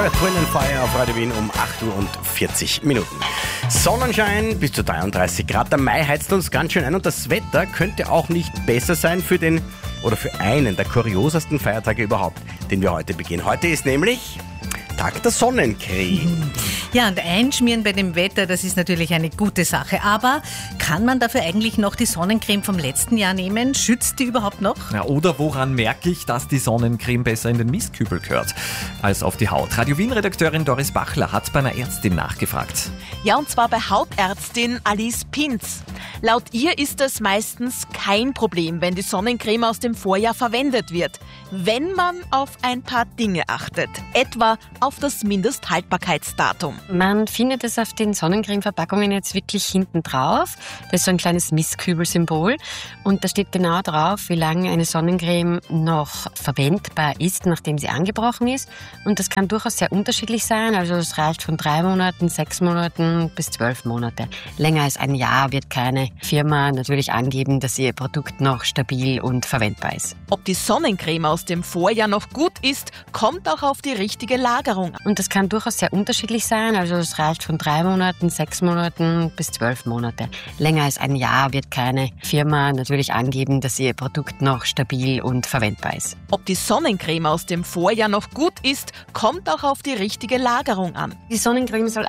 Earth, Wind and Fire auf Radio Wien um 8:40 Uhr. Sonnenschein bis zu 33 Grad. Der Mai heizt uns ganz schön ein und das Wetter könnte auch nicht besser sein für einen der kuriosesten Feiertage überhaupt, den wir heute begehen. Heute ist nämlich Tag der Sonnencreme. Ja, und einschmieren bei dem Wetter, das ist natürlich eine gute Sache. Aber kann man dafür eigentlich noch die Sonnencreme vom letzten Jahr nehmen? Schützt die überhaupt noch? Ja, oder woran merke ich, dass die Sonnencreme besser in den Mistkübel gehört als auf die Haut? Radio Wien-Redakteurin Doris Bachler hat bei einer Ärztin nachgefragt. Ja, und zwar bei Hautärztin Alice Pinz. Laut ihr ist es meistens kein Problem, wenn die Sonnencreme aus dem Vorjahr verwendet wird, wenn man auf ein paar Dinge achtet, etwa auf das Mindesthaltbarkeitsdatum. Man findet es auf den Sonnencreme-Verpackungen jetzt wirklich hinten drauf. Das ist so ein kleines Mistkübel-Symbol und da steht genau drauf, wie lange eine Sonnencreme noch verwendbar ist, nachdem sie angebrochen ist. Und das kann durchaus sehr unterschiedlich sein, also es reicht von 3 Monaten, 6 Monaten bis 12 Monate. Länger als ein Jahr wird keine Firma natürlich angeben, dass ihr Produkt noch stabil und verwendbar ist. Ob die Sonnencreme aus dem Vorjahr noch gut ist, kommt auch auf die richtige Lagerung an. Und das kann durchaus sehr unterschiedlich sein, also es reicht von 3 Monaten, 6 Monaten bis 12 Monate. Länger als ein Jahr wird keine Firma natürlich angeben, dass ihr Produkt noch stabil und verwendbar ist. Ob die Sonnencreme aus dem Vorjahr noch gut ist, kommt auch auf die richtige Lagerung an. Die Sonnencreme soll